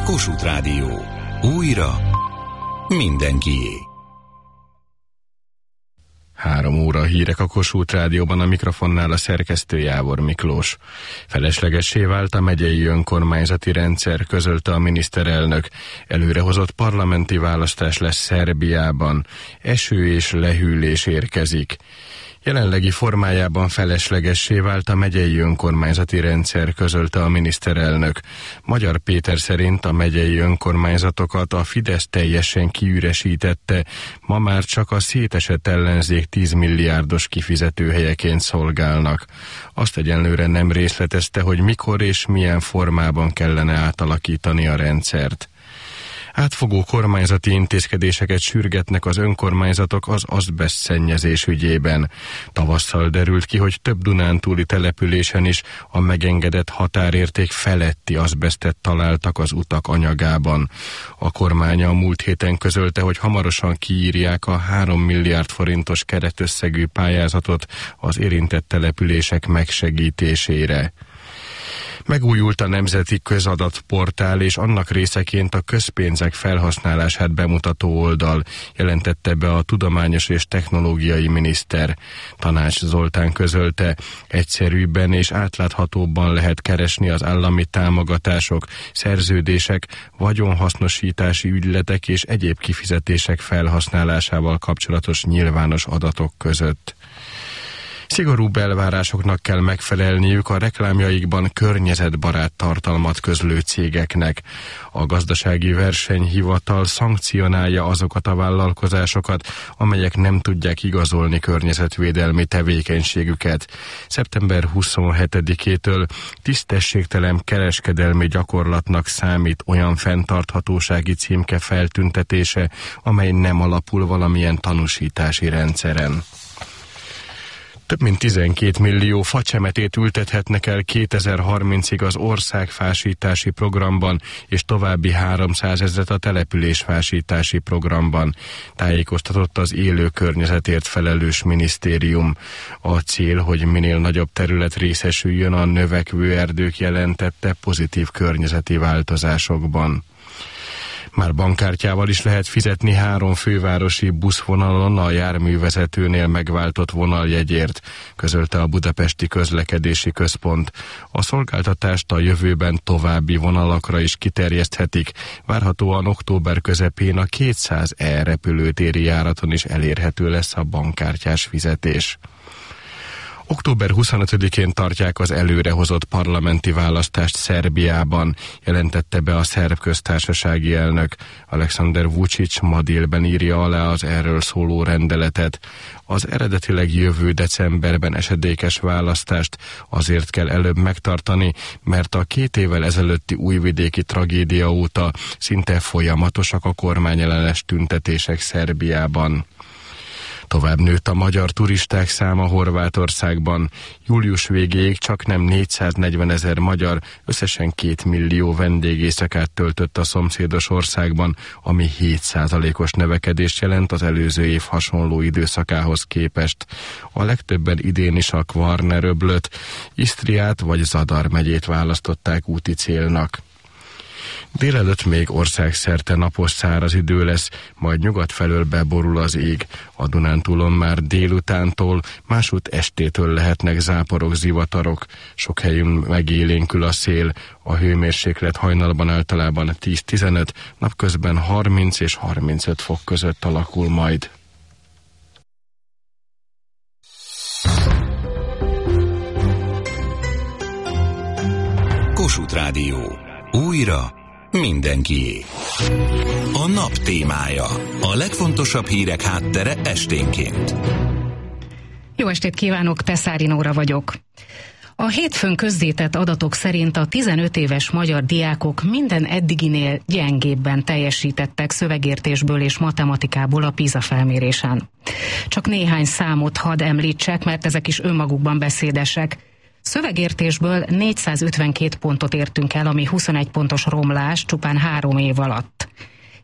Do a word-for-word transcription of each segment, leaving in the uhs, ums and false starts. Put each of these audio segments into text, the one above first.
Kossuth Rádió. Újra mindenkié. Három óra hírek a Kossuth Rádióban, a mikrofonnál a szerkesztő Jávor Miklós. Feleslegessé vált a megyei önkormányzati rendszer, közölte a miniszterelnök. Előrehozott parlamenti választás lesz Szerbiában. Eső és lehűlés érkezik. Jelenlegi formájában feleslegessé vált a megyei önkormányzati rendszer, közölte a miniszterelnök. Magyar Péter szerint a megyei önkormányzatokat a Fidesz teljesen kiüresítette, ma már csak a szétesett ellenzék tíz milliárdos kifizetőhelyeként szolgálnak. Azt egyenlőre nem részletezte, hogy mikor és milyen formában kellene átalakítani a rendszert. Átfogó kormányzati intézkedéseket sürgetnek az önkormányzatok az azbeszt szennyezés ügyében. Tavasszal derült ki, hogy több dunántúli településen is a megengedett határérték feletti azbesztet találtak az utak anyagában. A kormány a múlt héten közölte, hogy hamarosan kiírják a három milliárd forintos keretösszegű pályázatot az érintett települések megsegítésére. Megújult a Nemzeti Közadatportál, és annak részeként a közpénzek felhasználását bemutató oldal, jelentette be a tudományos és technológiai miniszter. Tanács Zoltán közölte, egyszerűbben és átláthatóbban lehet keresni az állami támogatások, szerződések, vagyonhasznosítási ügyletek és egyéb kifizetések felhasználásával kapcsolatos nyilvános adatok között. Szigorúbb elvárásoknak kell megfelelniük a reklámjaikban környezetbarát tartalmat közlő cégeknek. A Gazdasági Versenyhivatal szankcionálja azokat a vállalkozásokat, amelyek nem tudják igazolni környezetvédelmi tevékenységüket. szeptember huszonhetedikétől tisztességtelen kereskedelmi gyakorlatnak számít olyan fenntarthatósági címke feltüntetése, amely nem alapul valamilyen tanúsítási rendszeren. Több mint tizenkét millió facsemetét ültethetnek el kétezer-harmincig az országfásítási programban, és további háromszázezret a településfásítási programban, tájékoztatott az élő környezetért felelős minisztérium. A cél, hogy minél nagyobb terület részesüljön a növekvő erdők, jelentette pozitív környezeti változásokban. Már bankkártyával is lehet fizetni három fővárosi buszvonalon a járművezetőnél megváltott vonaljegyért, közölte a Budapesti Közlekedési Központ. A szolgáltatást a jövőben további vonalakra is kiterjeszthetik, várhatóan október közepén a kétszáz E repülőtéri járaton is elérhető lesz a bankkártyás fizetés. október huszonötödikén tartják az előrehozott parlamenti választást Szerbiában, jelentette be a szerb köztársasági elnök. Alexander Vučić ma délben írja alá az erről szóló rendeletet. Az eredetileg jövő decemberben esedékes választást azért kell előbb megtartani, mert a két évvel ezelőtti újvidéki tragédia óta szinte folyamatosak a kormányellenes tüntetések Szerbiában. Tovább nőtt a magyar turisták száma Horvátországban. Július végéig csaknem négyszáznegyvenezer magyar összesen két millió vendégészakát töltött a szomszédos országban, ami hét százalékos növekedést jelent az előző év hasonló időszakához képest. A legtöbben idén is a Kvarner-öblöt, Isztriát vagy Zadar megyét választották úti célnak. Délelőtt még országszerte napos száraz idő lesz, majd nyugat felől beborul az ég. A Dunántúlon már délutántól, másút estétől lehetnek záporok, zivatarok. Sok helyün megélénkül a szél, a hőmérséklet hajnalban általában tíz-tizenöt, napközben harminc és harmincöt fok között alakul majd. Kossuth Rádió. Újra mindenkié. A nap témája. A legfontosabb hírek háttere esténként. Jó estét kívánok, Teszári Nóra vagyok. A hétfőn közzétett adatok szerint a tizenöt éves magyar diákok minden eddiginél gyengébben teljesítettek szövegértésből és matematikából a PISA felmérésen. Csak néhány számot hadd említsek, mert ezek is önmagukban beszédesek. Szövegértésből négyszázötvenkét pontot értünk el, ami huszonegy pontos romlás csupán három év alatt.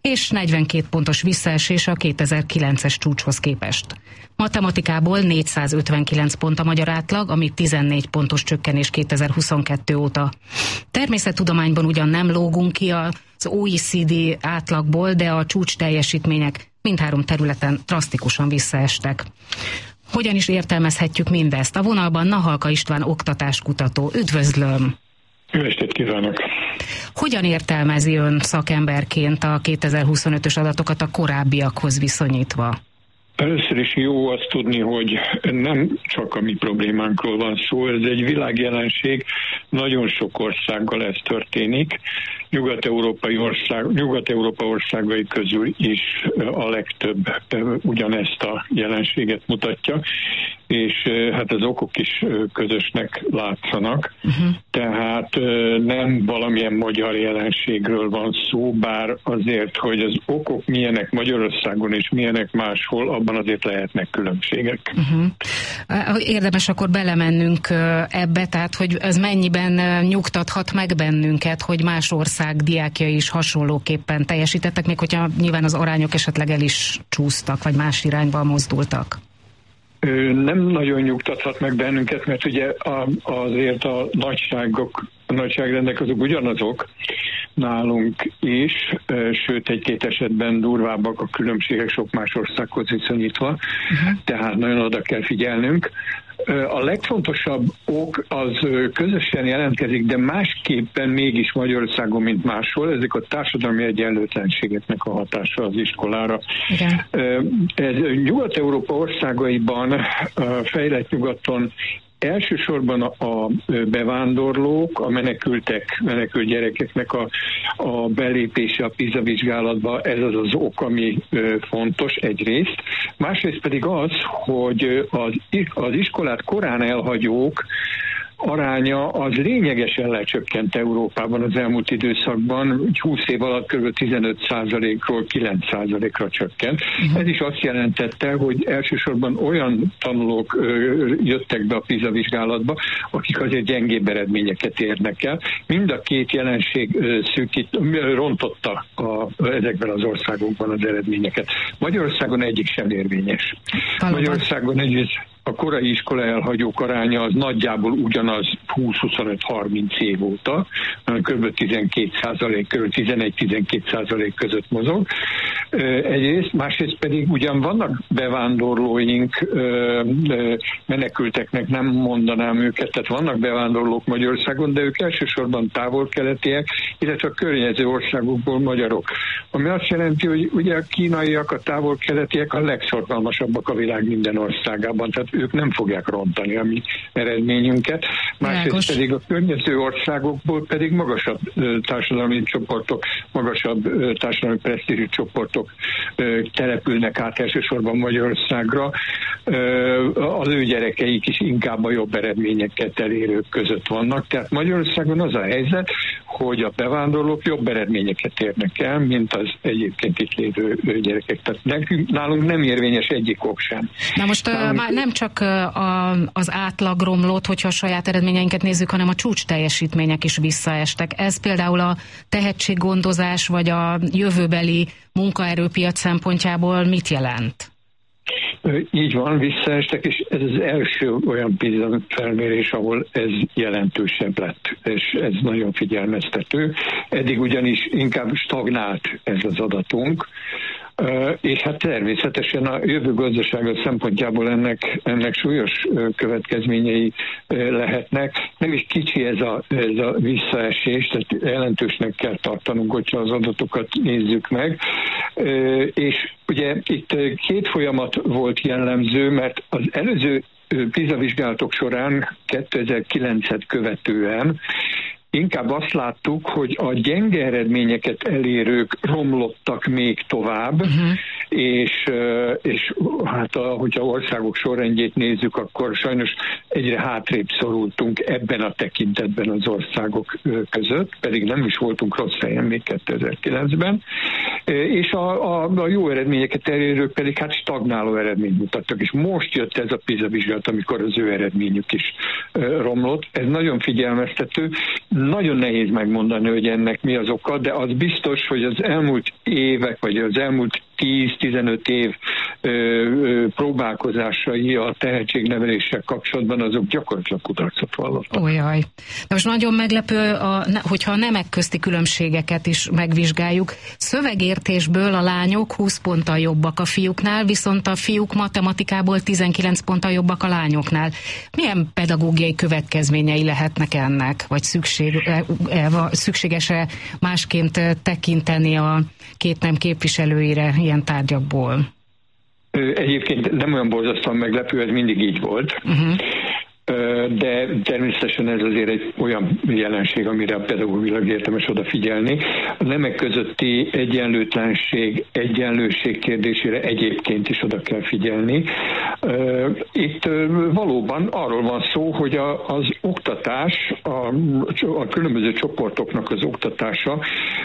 és negyvenkét pontos visszaesés a kétezer-kilences csúcshoz képest. Matematikából négyszázötvenkilenc pont a magyar átlag, ami tizennégy pontos csökkenés kétezer-huszonkettő óta. Természettudományban ugyan nem lógunk ki az o e cé dé átlagból, de a csúcs teljesítmények mindhárom területen drasztikusan visszaestek. Hogyan is értelmezhetjük mindezt? A vonalban Nahalka István oktatáskutató. Üdvözlöm! Jó estét kívánok! Hogyan értelmezi ön szakemberként a kétezer-huszonötös adatokat a korábbiakhoz viszonyítva? Először is jó azt tudni, hogy nem csak a mi problémánkról van szó, ez egy világjelenség, nagyon sok országgal ez történik. Nyugat-európai ország, Nyugat-Európa országai közül is a legtöbb ugyanezt a jelenséget mutatja, és hát az okok is közösnek látszanak. Uh-huh. Tehát nem valamilyen magyar jelenségről van szó, bár azért, hogy az okok milyenek Magyarországon és milyenek máshol, abban azért lehetnek különbségek. Uh-huh. Érdemes akkor belemennünk ebbe, tehát hogy ez mennyiben nyugtathat meg bennünket, hogy más ország diákjai is hasonlóképpen teljesítettek, még hogyha nyilván az arányok esetleg el is csúsztak, vagy más irányba mozdultak. Nem nagyon nyugtathat meg bennünket, mert ugye azért a nagyságok, a nagyságrendek azok ugyanazok nálunk is, sőt egy-két esetben durvábbak a különbségek sok más országhoz viszonyítva, uh-huh. Tehát nagyon oda kell figyelnünk. A legfontosabb ok az közösen jelentkezik, de másképpen mégis Magyarországon, mint máshol, ezek a társadalmi egyenlőtlenségeknek a hatása az iskolára. Igen. Ez Nyugat-Európa országaiban, fejlett nyugaton elsősorban a bevándorlók, a menekültek, menekült gyerekeknek a, a belépése a PISA vizsgálatba, ez az az ok, ami fontos egyrészt. Másrészt pedig az, hogy az, az iskolát korán elhagyók aránya az lényegesen lecsökkent Európában az elmúlt időszakban, húsz év alatt kb. tizenöt százalékról kilenc százalékra csökkent. Uh-huh. Ez is azt jelentette, hogy elsősorban olyan tanulók ö, jöttek be a PISA vizsgálatba, akik azért gyengébb eredményeket érnek el. Mind a két jelenség ö, szűkít, ö, rontotta a, ezekben az országokban az eredményeket. Magyarországon egyik sem érvényes. Valóban. Magyarországon egyrészt a korai iskola elhagyók aránya az nagyjából ugyanaz húsz-huszonöt-harminc év óta, kb. tizenkét százalék, kb. tizenegy-tizenkét százalék között mozog. Egyrészt, másrészt pedig ugyan vannak bevándorlóink, menekülteknek nem mondanám őket, tehát vannak bevándorlók Magyarországon, de ők elsősorban távol-keletiek, illetve a környező országokból magyarok. Ami azt jelenti, hogy ugye a kínaiak, a távol-keletiek a legszorgalmasabbak a világ minden országában, tehát ők nem fogják rontani a mi eredményünket. Másrészt pedig a környező országokból pedig magasabb társadalmi csoportok, magasabb társadalmi presztízsű csoportok települnek át elsősorban Magyarországra. Az ő gyerekeik is inkább a jobb eredményeket elérők között vannak. Tehát Magyarországon az a helyzet, hogy a bevándorlók jobb eredményeket érnek el, mint az egyébként itt lévő gyerekek. Tehát nekünk, nálunk nem érvényes egyik ok sem. Na most nálunk... uh, nem csak a, az átlag romlott, hogyha a saját eredményeinket nézzük, hanem a csúcs teljesítmények is visszaestek. Ez például a tehetséggondozás vagy a jövőbeli munkaerőpiac szempontjából mit jelent? Így van, visszaestek, és ez az első olyan PISA felmérés, ahol ez jelentősebb lett, és ez nagyon figyelmeztető. Eddig ugyanis inkább stagnált ez az adatunk, és hát természetesen a jövő gazdasága szempontjából ennek, ennek súlyos következményei lehetnek. Nem is kicsi ez a, ez a visszaesés, tehát jelentősnek kell tartanunk, hogyha az adatokat nézzük meg. És ugye itt két folyamat volt jellemző, mert az előző PISA vizsgálatok során kétezer-kilencet követően inkább azt láttuk, hogy a gyenge eredményeket elérők romlottak még tovább, uh-huh. és, és hát a, hogyha országok sorrendjét nézzük, akkor sajnos egyre hátrébb szorultunk ebben a tekintetben az országok között, pedig nem is voltunk rossz helyen még kétezer-kilencben, és a, a, a jó eredményeket elérők pedig hát stagnáló eredményt mutattak, és most jött ez a PISA vizsgálat, amikor az ő eredményük is romlott. Ez nagyon figyelmeztető, nagyon nehéz megmondani, hogy ennek mi az oka, de az biztos, hogy az elmúlt évek, vagy az elmúlt tíz-tizenöt év ö, ö, próbálkozásai a tehetségneveléssel kapcsolatban, azok gyakorlatilag kudarcot vallottak. Ójaj. De most nagyon meglepő, a, hogyha a nemek közti különbségeket is megvizsgáljuk. Szövegértésből a lányok húsz ponttal jobbak a fiúknál, viszont a fiúk matematikából tizenkilenc ponttal jobbak a lányoknál. Milyen pedagógiai következményei lehetnek ennek? Vagy szükség, szükséges-e másként tekinteni a két nem képviselőire ilyen tárgyakból? Egyébként nem olyan borzasztóan meglepő, ez mindig így volt. Uh-huh. De természetesen ez azért egy olyan jelenség, amire a pedagógilag érdemes odafigyelni. A nemek közötti egyenlőtlenség, egyenlőség kérdésére egyébként is oda kell figyelni. Itt valóban arról van szó, hogy az oktatás, a, a különböző csoportoknak az oktatása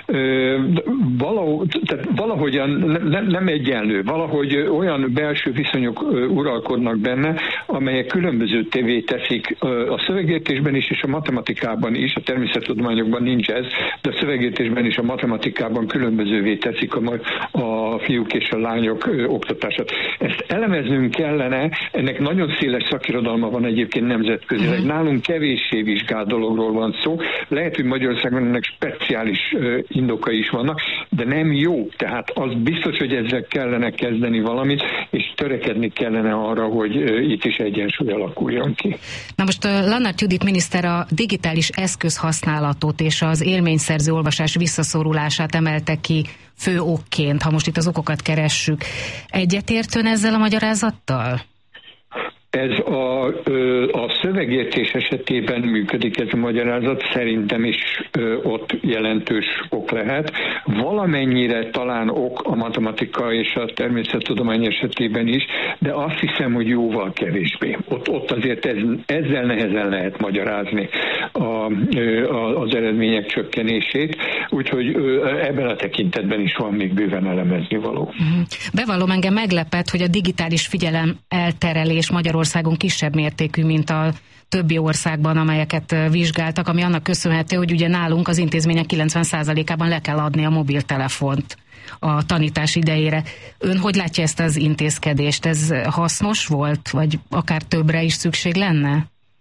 valahogy, tehát valahogyan nem, nem egyenlő, valahogy olyan belső viszonyok uralkodnak benne, amelyek különböző tévé teszik a szövegértésben is, és a matematikában is, a természettudományokban nincs ez, de a szövegértésben is, a matematikában különbözővé teszik a, a fiúk és a lányok oktatását. Ezt elemeznünk kellene, ennek nagyon széles szakirodalma van egyébként nemzetközileg. Uh-huh. Nálunk kevéssé vizsgált dologról van szó. Lehet, hogy Magyarországon ennek speciális indokai is vannak, de nem jó. Tehát az biztos, hogy ezzel kellene kezdeni valamit, és törekedni kellene arra, hogy itt is egyensúly alakuljon ki. Na most Lannart Judit miniszter a digitális eszközhasználatot és az élményszerző olvasás visszaszorulását emelte ki fő okként, ha most itt az okokat keressük. Egyetért ön ezzel a magyarázattal? Ez a, a szövegértés esetében működik ez a magyarázat, szerintem is ott jelentős ok lehet. Valamennyire talán ok a matematika és a természettudomány esetében is, de azt hiszem, hogy jóval kevésbé. Ott, ott azért ez, ezzel nehezen lehet magyarázni a, a, az eredmények csökkenését, úgyhogy ebben a tekintetben is van még bőven elemezni való. Bevallom, engem meglepett, hogy a digitális figyelem elterelés Magyarországon kisebb mértékű, mint a többi országban, amelyeket vizsgáltak, ami annak köszönhető, hogy ugye nálunk az intézmények kilencven százalékában le kell adni a mobiltelefont a tanítás idejére. Ön hogy látja ezt az intézkedést? Ez hasznos volt, vagy akár többre is szükség lenne?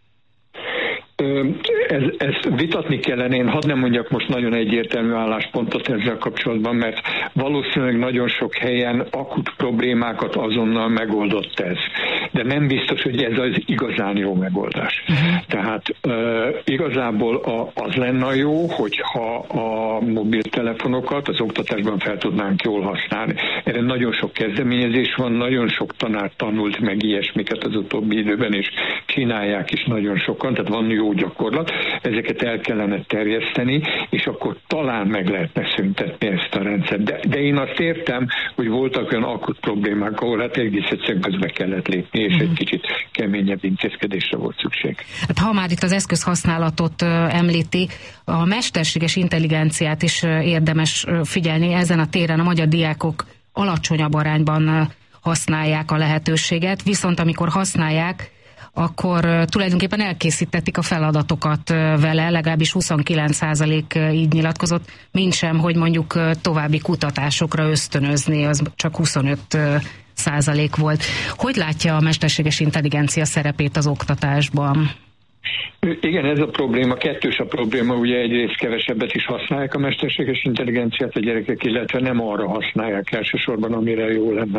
Ez, ezt vitatni kellene, én hadd nem mondjak most nagyon egyértelmű álláspontot ezzel kapcsolatban, mert valószínűleg nagyon sok helyen akut problémákat azonnal megoldott ez. De nem biztos, hogy ez az igazán jó megoldás. Uh-huh. Tehát uh, igazából a, az lenne jó, hogyha a mobiltelefonokat az oktatásban fel tudnánk jól használni. Erre nagyon sok kezdeményezés van, nagyon sok tanár tanult meg ilyesmiket az utóbbi időben, és csinálják is nagyon sokan, tehát van jó gyakorlat, ezeket el kellene terjeszteni, és akkor talán meg lehetne szüntetni ezt a rendszert. De, de én azt értem, hogy voltak olyan akut problémák, ahol hát egész egyszerűen közbe kellett lépni, és egy kicsit keményebb intézkedésre volt szükség. Hát, ha már itt az eszközhasználatot említi, a mesterséges intelligenciát is érdemes figyelni. Ezen a téren a magyar diákok alacsonyabb arányban használják a lehetőséget, viszont amikor használják, akkor tulajdonképpen elkészítették a feladatokat vele, legalábbis huszonkilenc százalék így nyilatkozott, mintsem, hogy mondjuk további kutatásokra ösztönözni, az csak huszonöt százalék volt. Hogy látja a mesterséges intelligencia szerepét az oktatásban? Igen, ez a probléma, kettős a probléma, ugye egyrészt kevesebbet is használják a mesterséges intelligenciát a gyerekek, illetve nem arra használják elsősorban, amire jó lenne.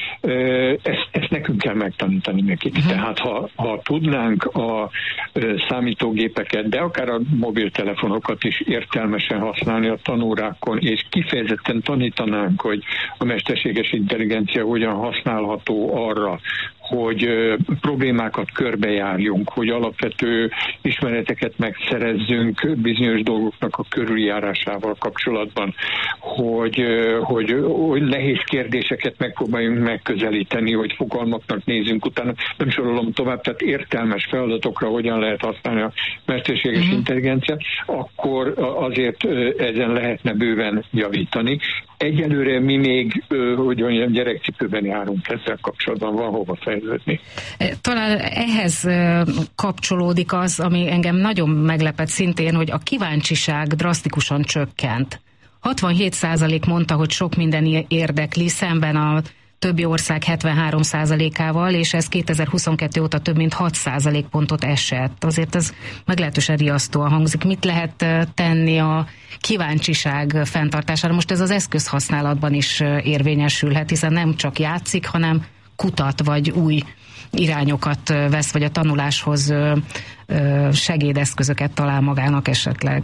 Ezt, ezt nekünk kell megtanítani nekik. Uh-huh. Tehát ha, ha tudnánk a számítógépeket, de akár a mobiltelefonokat is értelmesen használni a tanórákon, és kifejezetten tanítanánk, hogy a mesterséges intelligencia hogyan használható arra, hogy problémákat körbejárjunk, hogy alapvető ismereteket megszerezzünk bizonyos dolgoknak a körüljárásával kapcsolatban, hogy, hogy, hogy nehéz kérdéseket megpróbáljunk megközelíteni, hogy fogalmaknak nézzünk utána. Nem sorolom tovább, tehát értelmes feladatokra hogyan lehet használni a mesterséges mm-hmm. intelligenciát, akkor azért ezen lehetne bőven javítani. egyelőre mi még, hogy olyan gyerekcipőben járunk, ezzel kapcsolatban van hova fejlődni. Talán ehhez kapcsolódik az, ami engem nagyon meglepett szintén, hogy a kíváncsiság drasztikusan csökkent. hatvanhét százalék mondta, hogy sok minden érdekli, szemben a többi ország hetvenhárom százalékával, és ez kétezer-huszonkettő óta több mint hat százalékpontot esett. Azért ez meglehetősen riasztóan hangzik. Mit lehet tenni a kíváncsiság fenntartására? Most ez az eszközhasználatban is érvényesülhet, hiszen nem csak játszik, hanem kutat, vagy új irányokat vesz, vagy a tanuláshoz segédeszközöket talál magának esetleg.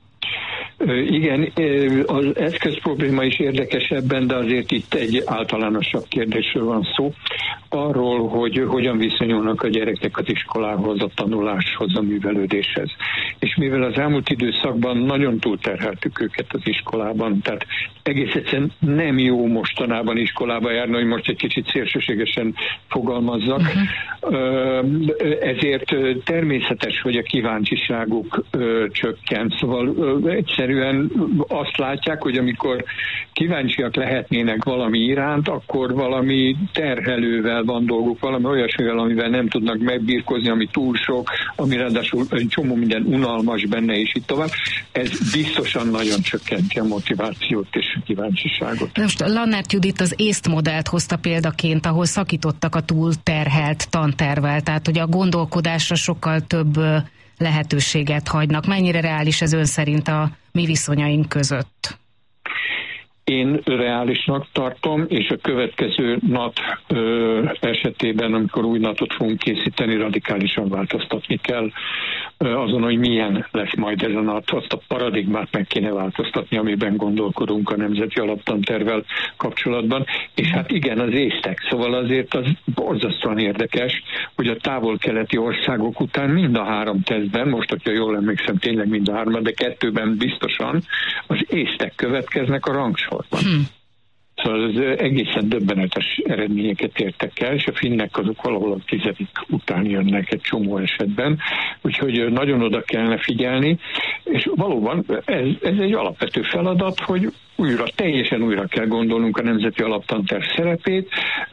Igen, az eszköz probléma is érdekesebben, de azért itt egy általánosabb kérdésről van szó. Arról, hogy hogyan viszonyulnak a gyerekek az iskolához, a tanuláshoz, a művelődéshez. És mivel az elmúlt időszakban nagyon túlterheltük őket az iskolában, tehát egész egyszerűen nem jó mostanában iskolába járni, hogy most egy kicsit szélsőségesen fogalmazzak. Uh-huh. Ezért természetes, hogy a kíváncsiságuk csökkent. Szóval egyszerűen azt látják, hogy amikor kíváncsiak lehetnének valami iránt, akkor valami terhelővel van dolguk, valami olyasmivel, amivel nem tudnak megbírkozni, ami túl sok, ami ráadásul egy csomó minden unalmas benne, és így tovább. Ez biztosan nagyon csökkenti a motivációt és a kíváncsiságot. Most Lannert Judit az észt modellt hozta példaként, ahol szakítottak a túl terhelt tantervvel, tehát hogy a gondolkodásra sokkal több lehetőséget hagynak. Mennyire reális ez ön szerint a mi viszonyaink között? Én reálisnak tartom, és a következő nat ö, esetében, amikor új natot fogunk készíteni, radikálisan változtatni kell ö, azon, hogy milyen lesz majd ez a nat. Azt a paradigmát meg kéne változtatni, amiben gondolkodunk a Nemzeti Alaptantervvel kapcsolatban. És hát igen, az észtek. Szóval azért az borzasztóan érdekes, hogy a távol-keleti országok után mind a három tesztben, most, hogyha jól emlékszem, tényleg mind a három, de kettőben biztosan az észtek következnek a rangsorban. Hmm. Szóval ez egészen döbbenetes eredményeket értek el, és a finnek azok valahol a tizedik után jönnek egy csomó esetben, úgyhogy nagyon oda kellene figyelni, és valóban ez, ez egy alapvető feladat, hogy újra, teljesen újra kell gondolnunk a Nemzeti Alaptanterv szerepét,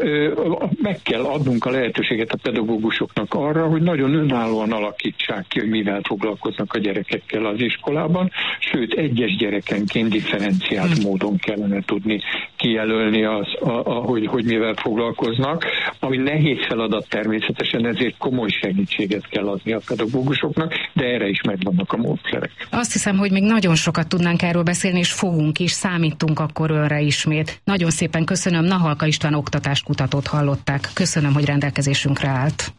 meg kell adnunk a lehetőséget a pedagógusoknak arra, hogy nagyon önállóan alakítsák ki, hogy mivel foglalkoznak a gyerekekkel az iskolában, sőt, egyes gyerekenként differenciált hmm. módon kellene tudni kijelölni, az, a, a, hogy, hogy mivel foglalkoznak, ami nehéz feladat természetesen, ezért komoly segítséget kell adni a pedagógusoknak, de erre is megvannak a módszerek. Azt hiszem, hogy még nagyon sokat tudnánk erről beszélni, és fogunk is, számítunk akkor önre ismét. Nagyon szépen köszönöm, Nahalka István oktatáskutatót hallották. Köszönöm, hogy rendelkezésünkre állt.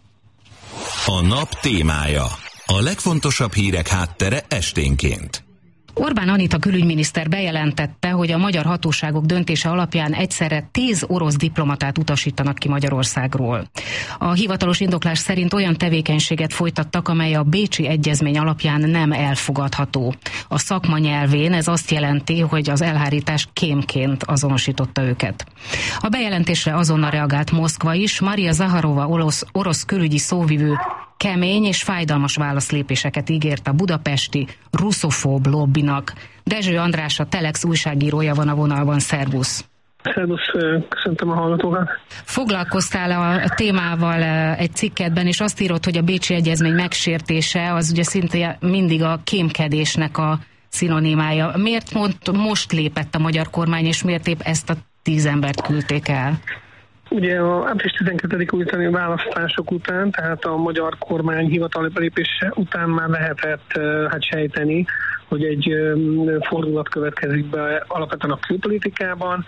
A nap témája. A legfontosabb hírek háttere esténként. Orbán Anita külügyminiszter bejelentette, hogy a magyar hatóságok döntése alapján egyszerre tíz orosz diplomatát utasítanak ki Magyarországról. A hivatalos indoklás szerint olyan tevékenységet folytattak, amely a Bécsi Egyezmény alapján nem elfogadható. A szakma nyelvén ez azt jelenti, hogy az elhárítás kémként azonosította őket. A bejelentésre azonnal reagált Moszkva is. Maria Zaharova orosz, orosz külügyi szóvivő kemény és fájdalmas válaszlépéseket ígért a budapesti russzofób lobbinak. Dezső András, a Telex újságírója van a vonalban. Szervusz! Szervusz, köszöntöm a hallgatókat! Foglalkoztál a témával egy cikkedben, és azt írod, hogy a Bécsi Egyezmény megsértése az ugye szinte mindig a kémkedésnek a szinonimája. Miért mond, most lépett a magyar kormány, és miért épp ezt a tíz embert küldték el? Ugye a április tizenkettedike utáni választások után, tehát a magyar kormány hivatali belépése után már lehetett hát sejteni, hogy egy fordulat következik be alapvetően a külpolitikában,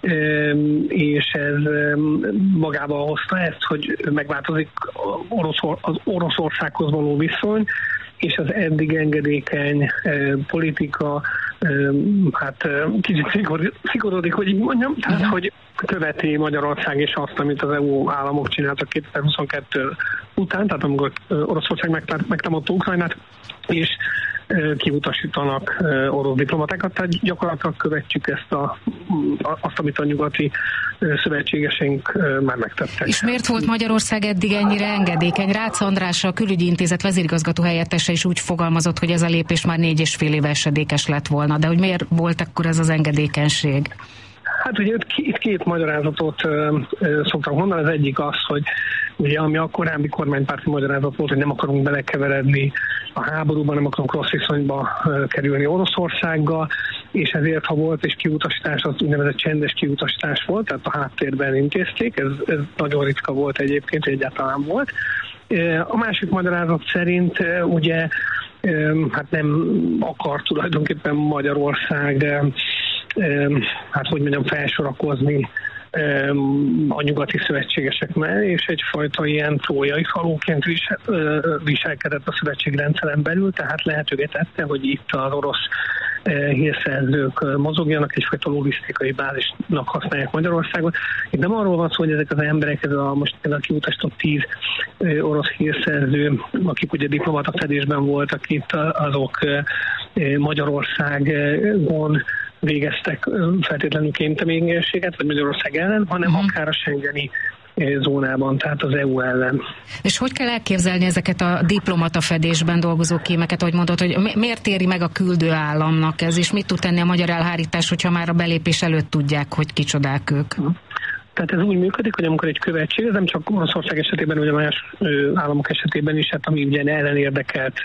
és ez magával hozta ezt, hogy megváltozik az Oroszországhoz való viszony, és az eddig engedékeny politika hát kicsit szigorodik, hogy így mondjam, tehát hogy követi Magyarország és azt, amit az é u államok csináltak kétezer-huszonkettő után, tehát amikor Oroszország megtámadta Ukrajnát, és kiutasítanak orosz diplomatákat, tehát gyakorlatilag követjük ezt a, azt, amit a nyugati szövetségeseink már megtettek. És miért volt Magyarország eddig ennyire engedékeny? Rácz András, a Külügyi Intézet vezérigazgató helyettese is úgy fogalmazott, hogy ez a lépés már négy és fél éve esedékes lett volna, de hogy miért volt akkor ez az engedékenység? Hát ugye itt két magyarázatot szoktam mondani. Az egyik az, hogy ugye ami a korábbi kormánypárti magyarázat volt, hogy nem akarunk belekeveredni a háborúban, nem akarunk rossz viszonyba kerülni Oroszországgal, és ezért, ha volt és kiutasítás, az úgynevezett csendes kiutasítás volt, tehát a háttérben intézték, ez, ez nagyon ritka volt egyébként, hogy egyáltalán volt. A másik magyarázat szerint ugye hát nem akar tulajdonképpen Magyarország, hát hogy mondjam, felsorakozni a nyugati szövetségesek mellé, és egyfajta ilyen trójai falóként visel, viselkedett a szövetségrendszeren belül, tehát lehetőgetette, hogy itt az orosz hírszerzők mozogjanak, egyfajta logisztikai bázisnak használják Magyarországot. Itt nem arról van szó, hogy ezek az emberek, ez a most például kiutasított tíz orosz hírszerző, akik ugye diplomata fedésben voltak itt, azok Magyarországon végeztek feltétlenül kémtevékenységet, vagy Magyarország ellen, hanem uh-huh. akár a schengeni zónában, tehát az é u ellen. És hogy kell elképzelni ezeket a diplomata fedésben dolgozó kémeket, hogy mondod, hogy miért éri meg a küldő államnak ez, és mit tud tenni a magyar elhárítás, hogyha már a belépés előtt tudják, hogy kicsodák ők? Uh-huh. Tehát ez úgy működik, hogy amikor egy követség, ez nem csak Oroszország esetében, vagy a más államok esetében is, hát ami ugye ellenérdekelt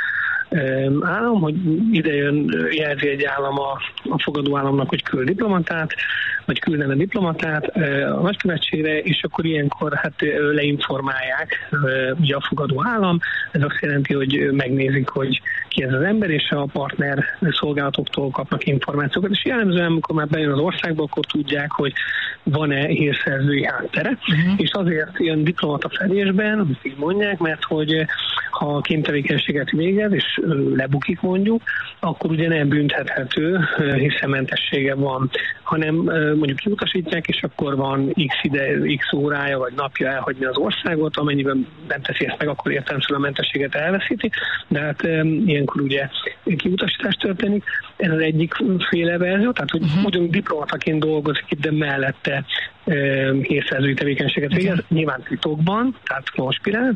állam, hogy ide jön, jelzi egy állam a, a fogadó államnak, hogy küld diplomatát, vagy küldene diplomatát a nagykövetségre, és akkor ilyenkor hát leinformálják ugye a fogadó állam. Ez azt jelenti, hogy megnézik, hogy ki ez az ember, és a partner szolgálatoktól kapnak információkat. És jellemzően, amikor már bejön az országba, akkor tudják, hogy van-e hírszerzői háttere. Uh-huh. És azért ilyen diplomata fedésben, amit így mondják, mert hogy ha kémtevékenységet végez, és lebukik mondjuk, akkor ugye nem büntethető, hiszen mentessége van, hanem mondjuk kiutasítják, és akkor van x ide, x órája, vagy napja elhagyni az országot, amennyiben nem teszi ezt meg, akkor értelemszerűen a mentességet elveszíti, de hát ilyenkor ugye kiutasítás történik. Ez az egyik féle verzió, tehát hogy uh-huh. ugyanúgy diplomataként dolgozik itt, de mellette hírszerzői tevékenységet végez, uh-huh. nyilván titokban, tehát konspirál.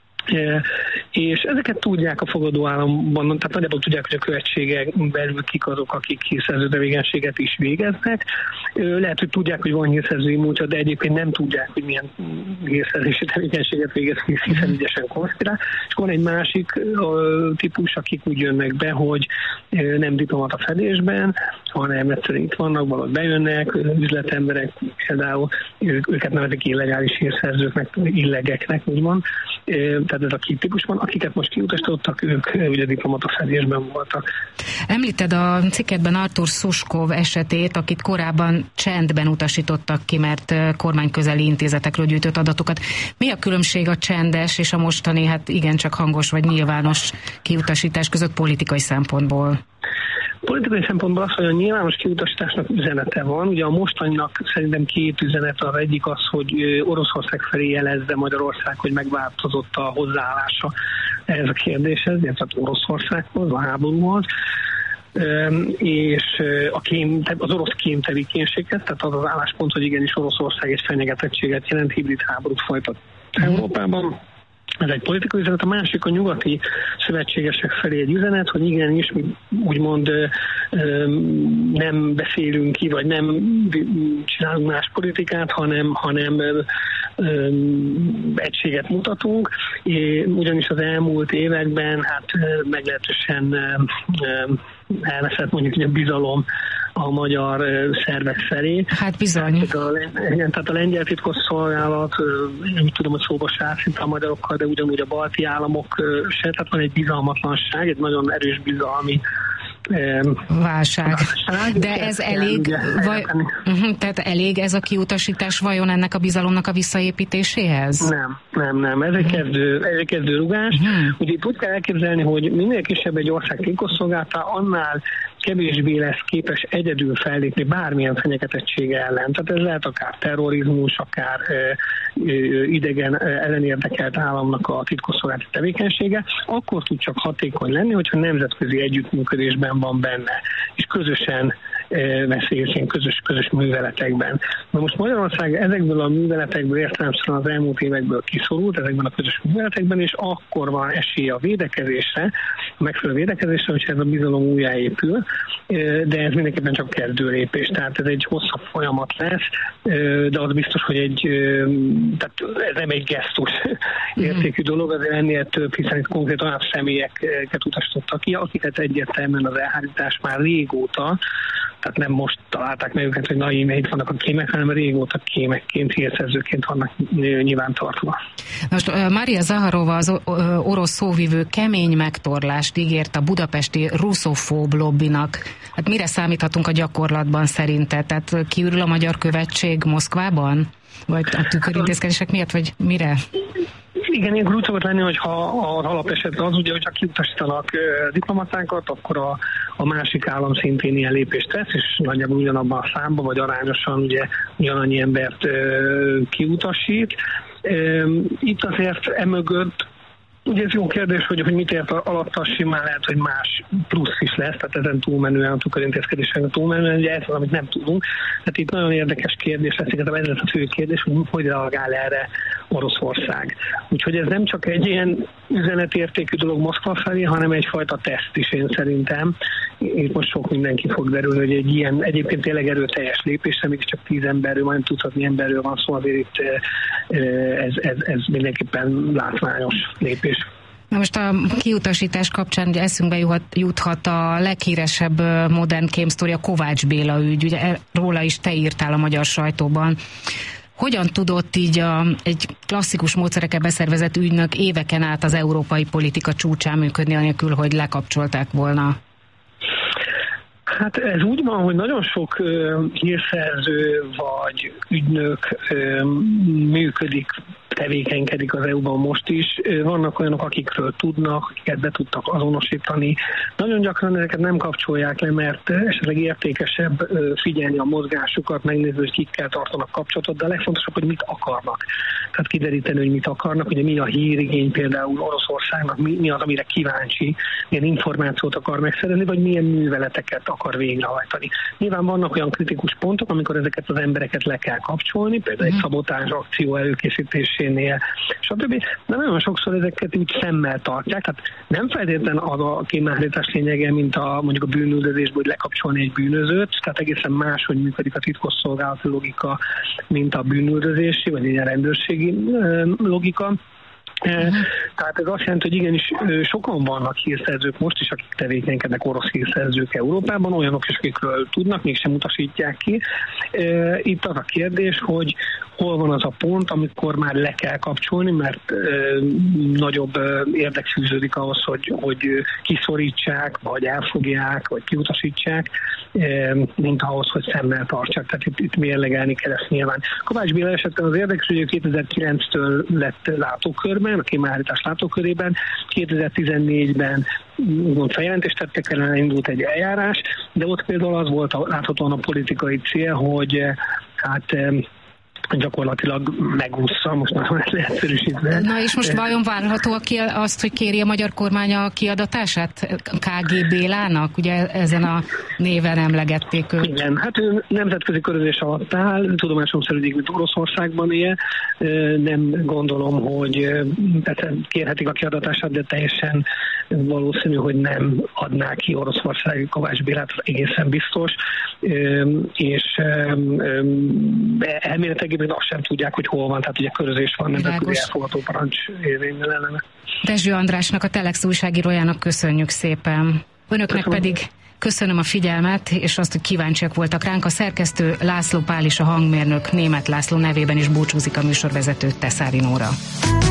És ezeket tudják a fogadó államban, tehát nagyjából tudják, hogy a követségek belül kik azok, akik hírszerző tevékenységet is végeznek. Lehet, hogy tudják, hogy van hírszerzői múltja, de egyébként nem tudják, hogy milyen hírszerzési tevékenységet végez, hiszen ügyesen konspirál. És van egy másik típus, akik úgy jönnek be, hogy nem diplomata fedésben, hanem egyszerűen itt vannak, valahogy bejönnek, üzletemberek például, őket nevezik illegális hírszerzőknek, illegeknek, úgymond. Tehát ez a két típus van, akiket most kiutasítottak, ők ugye diplomata fedésben voltak. Említed a cikketben Artur Szuskov esetét, akit korábban csendben utasítottak ki, mert kormányközeli intézetekről gyűjtött adatokat. Mi a különbség a csendes és a mostani, hát igencsak hangos vagy nyilvános kiutasítás között politikai szempontból? Politikai szempontból az, hogy a nyilvános kiutasításnak üzenete van. Ugye a mostaninak szerintem két üzenet, az egyik az, hogy Oroszország felé jelezze Magyarország, hogy megváltozott a hozzáállása ehhez a kérdéshez, illetve Oroszországhoz, a háborúhoz, és a kém, az orosz kémtevékenységhez, tehát az az álláspont, hogy igenis Oroszország egy fenyegetettséget jelent, hibrid háborút folytat Európában. Ez egy politikai üzenet, a másik a nyugati szövetségesek felé egy üzenet, hogy igenis, úgymond nem beszélünk ki, vagy nem csinálunk más politikát, hanem, hanem egységet mutatunk, ugyanis az elmúlt években hát meglehetősen elveszett mondjuk a bizalom a magyar szervek felé. Hát bizony. Tehát a, tehát a lengyel titkosszolgálat, úgy tudom, hogy szóba se állt szinte a magyarokkal, de ugyanúgy a balti államok se, tehát van egy bizalmatlanság, egy nagyon erős bizalmi válság. válság. De ez elég, vaj, uh-huh, tehát elég ez a kiutasítás vajon ennek a bizalomnak a visszaépítéséhez? Nem, nem, nem. Ez egy kezdő, ez egy kezdő rugás. Uh-huh. Ugye itt úgy kell elképzelni, hogy minél kisebb egy ország titkosszolgálata, annál kevésbé lesz képes egyedül fellépni bármilyen fenyegetettsége ellen. Tehát ez lehet akár terrorizmus, akár ö, ö, idegen ellenérdekelt államnak a titkosszolgálati tevékenysége, akkor tud csak hatékony lenni, hogyha nemzetközi együttműködésben van benne, és közösen veszélyes ilyen közös, közös műveletekben. Na most Magyarország ezekből a műveletekből értelemszerűen az elmúlt évekből kiszorult, ezekben a közös műveletekben, és akkor van esélye a védekezésre, a megfelelő védekezésre, hogyha ez a bizalom újjáépül, de ez mindenképpen csak kezdő lépés, tehát ez egy hosszabb folyamat lesz, de az biztos, hogy egy, tehát ez nem egy gesztus értékű dolog, azért ennél több, hiszen itt konkrét olyan személyeket utasítottak ki, akiket egyértelműen az elhárítás már régóta, tehát nem most találták meg őket, hogy na íme itt vannak a kémek, hanem régóta kémekként, hírszerzőként vannak nyilvántartva. Most Maria Zaharova, az orosz szóvivő kemény megtorlást ígért a budapesti russzofób lobbinak. Hát mire számíthatunk a gyakorlatban szerinted? Tehát kiürül a magyar követség Moszkvában? Vagy a tükörintézkedések miatt, vagy mire? Igen, ilyen úgy szokott lenni, hogy ha az alapeset az ugye, hogyha kiutasítanak diplomatákat, akkor a, a másik állam szintén ilyen lépést tesz, és nagyjából ugyanabban a számban, vagy arányosan ugye ugyanannyi embert ö, kiutasít. Ö, itt azért emögött, ugye ez jó kérdés, hogy, hogy mit ért alatta, simán lehet, hogy más plusz is lesz, tehát ezen túlmenően, a tükörintézkedésen túlmenően, ugye ez az, amit nem tudunk. Tehát itt nagyon érdekes kérdés lesz, igazából ez lesz a fő kérdés, hogy hogy reagál erre Oroszország. Úgyhogy ez nem csak egy ilyen üzenetértékű dolog Moszkva felé, hanem egyfajta teszt is én szerintem. Itt most sok mindenki fog derülni, hogy egy ilyen egyébként tényleg erőteljes lépés, még csak tíz emberről, majd tudhatni emberről van szó, azért itt ez, ez, ez mindenképpen látványos lépés. Na most a kiutasítás kapcsán ugye eszünkbe juthat a leghíresebb modern kémsztori, a Kovács Béla ügy, ugye róla is te írtál a magyar sajtóban. Hogyan tudott így a, egy klasszikus módszerekkel beszervezett ügynök éveken át az európai politika csúcsán működni, anélkül, hogy lekapcsolták volna? Hát ez úgy van, hogy nagyon sok uh, hírszerző vagy ügynök uh, működik, tevékenykedik az é u-ban most is. Vannak olyanok, akikről tudnak, akiket be tudtak azonosítani. Nagyon gyakran ezeket nem kapcsolják le, mert esetleg értékesebb figyelni a mozgásukat, megnézni, hogy kikkel tartanak kapcsolatot, de a legfontosabb, hogy mit akarnak. Tehát kideríteni, hogy mit akarnak, ugye mi a hírigény például Oroszországnak, mi, mi az, amire kíváncsi, milyen információt akar megszerezni, vagy milyen műveleteket akar végrehajtani. Nyilván vannak olyan kritikus pontok, amikor ezeket az embereket le kell kapcsolni, például egy szabotázs akció előkészítésénél, stb. De nagyon sokszor ezeket úgy szemmel tartják, tehát nem feltétlenül az a kémelhárítás lényege, mint a, mondjuk a bűnüldözésből, hogy lekapcsolni egy bűnözőt, tehát egészen máshogy működik a titkosszolgálati logika, mint a bűnüldözési, vagy egy rendőrségi logika. Uh-huh. Tehát ez azt jelenti, hogy igenis sokan vannak hírszerzők most is, akik tevékenykednek, orosz hírszerzők Európában, olyanok is, akikről tudnak, mégsem utasítják ki. Itt az a kérdés, hogy hol van az a pont, amikor már le kell kapcsolni, mert nagyobb érdek fűződik ahhoz, hogy, hogy kiszorítsák, vagy elfogják, vagy kiutasítsák, mint ahhoz, hogy szemmel tartsák. Tehát itt, itt mérlegelni kell ezt nyilván. Kovács Béla esetben az érdekes, hogy kétezer-kilenctől lett látókörben, a kémelhárítás látókörében, kétezer-tizennégyben úgymond feljelentést tettek ellen, indult egy eljárás, de ott például az volt a, láthatóan a politikai cél, hogy hát gyakorlatilag megúszza, most nagyon leegyszerűsítve. Na és most vajon várható aki azt, hogy kéri a magyar kormány a kiadatását ká gé Bélának? Ugye ezen a néven emlegették őt. Igen, hát ő nemzetközi körözés alatt áll, tudomásom szerint, mint Oroszországban él. Nem gondolom, hogy kérhetik a kiadatását, de teljesen valószínű, hogy nem adná ki Oroszország Kovács Bélát, egészen biztos. És elméletileg azt sem tudják, hogy hol van, tehát ugye körözés van, nemzetközi elfogadó parancs érvényben ellene. Dezső Andrásnak, a Telex újságírójának köszönjük szépen. Önöknek köszönöm. Pedig köszönöm a figyelmet, és azt, hogy kíváncsiak voltak ránk. A szerkesztő László Pál és a hangmérnök Németh László nevében is búcsúzik a műsorvezető, Teszári Nóra.